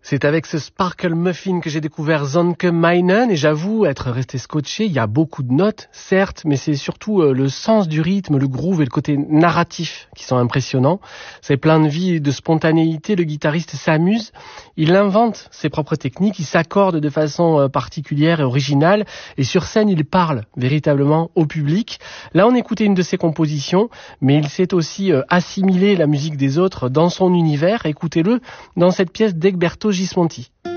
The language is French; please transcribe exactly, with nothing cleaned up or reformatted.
C'est avec ce Sparkle Muffin que j'ai découvert Zonke Meinen et j'avoue être resté scotché. Il y a beaucoup de notes, certes, mais c'est surtout euh, le sens du rythme, le groove et le côté narratif qui sont impressionnants. C'est plein de vie et de spontanéité. Le guitariste s'amuse, il invente ses propres techniques, il s'accorde de façon euh, particulière et originale et sur scène il parle véritablement au public. Là on écoutait une de ses compositions, mais il sait aussi euh, assimiler la musique des autres dans son univers. Écoutez-le dans cette pièce d'Egberto Gismonti.